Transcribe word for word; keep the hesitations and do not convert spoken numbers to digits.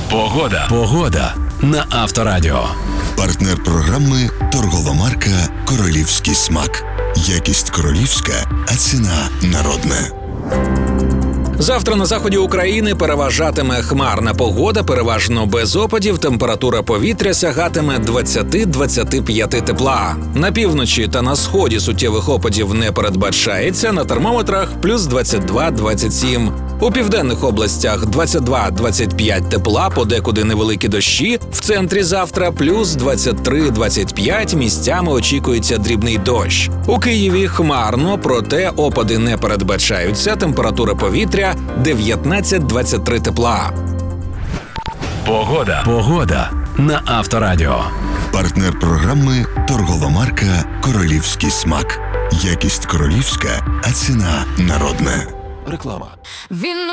Погода. Погода на Авторадіо. Партнер програми торгова марка «Королівський смак». Якість королівська, а ціна народна. Завтра на заході України переважатиме хмарна погода, переважно без опадів, температура повітря сягатиме двадцять-двадцять п'ять тепла. На півночі та на сході суттєвих опадів не передбачається, на термометрах плюс двадцять два - двадцять сім. У південних областях двадцять два - двадцять п'ять тепла, подекуди невеликі дощі. В центрі завтра плюс двадцять три - двадцять п'ять, місцями очікується дрібний дощ. У Києві хмарно, проте опади не передбачаються, температура повітря дев'ятнадцять - двадцять три тепла. Погода. Погода на Авторадіо. Партнер програми торгова марка «Королівський смак». Якість королівська, а ціна народна. Реклама. Він